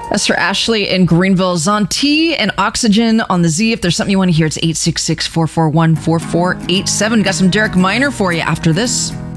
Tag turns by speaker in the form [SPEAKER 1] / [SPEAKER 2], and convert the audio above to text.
[SPEAKER 1] As for Ashley in Greenville, Zonti and Oxygen on the Z. If there's something you want to hear, it's 866-441-4487. Got some Derek Minor for you after this.